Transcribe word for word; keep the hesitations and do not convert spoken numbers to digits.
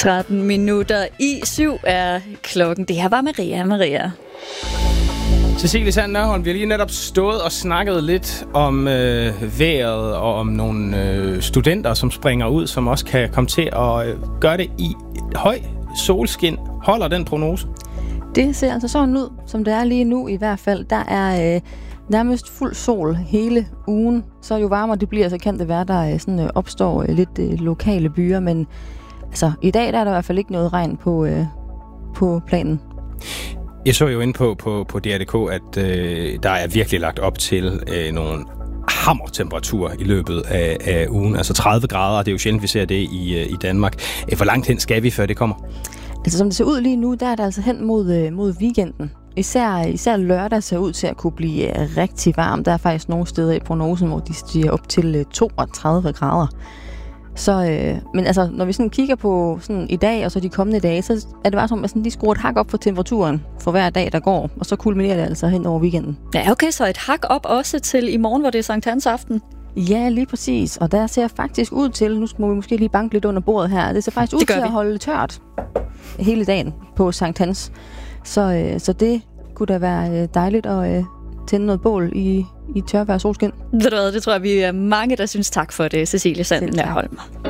tretten minutter i syv er klokken. Det her var Maria Maria. Cecilie Sand Nørholm, vi har lige netop stået og snakket lidt om øh, vejret og om nogle øh, studenter, som springer ud, som også kan komme til at øh, gøre det i høj solskin. Holder den prognose? Det ser altså sådan ud, som det er lige nu i hvert fald. Der er øh, nærmest fuld sol hele ugen. Så jo varmere det bliver, så kan det være, der øh, sådan, øh, opstår øh, lidt øh, lokale byer. Men altså, i dag der er der i hvert fald ikke noget regn på, øh, på planen. Jeg så jo inde på, på, på D R punktum D K, at øh, der er virkelig lagt op til øh, nogle hammertemperaturer i løbet af, af ugen. Altså tredive grader, det er jo sjældent, vi ser det i, øh, i Danmark. Hvor langt hen skal vi, før det kommer? Altså som det ser ud lige nu, der er det altså hen mod, øh, mod weekenden. Især, især lørdag ser ud til at kunne blive øh, rigtig varm. Der er faktisk nogle steder i prognosen, hvor de stiger op til øh, toogtredive grader. Så, øh, men altså, når vi sådan kigger på sådan i dag og så de kommende dage, så er det bare som, at sådan, de skruer et hak op for temperaturen for hver dag, der går, og så kulminerer det altså hen over weekenden. Ja, okay, så et hak op også til i morgen, hvor det er Sankt Hans aften. Ja, lige præcis. Og der ser faktisk ud til, nu må vi måske lige banke lidt under bordet her, det ser faktisk ud til at holde tørt hele dagen på Sankt Hans. Så, øh, så det kunne da være dejligt at øh, tænde noget bål i, i tørvejr og solskin. Ved du hvad, det tror jeg, vi er mange, der synes tak for det, Cecilie Sand Nørholm.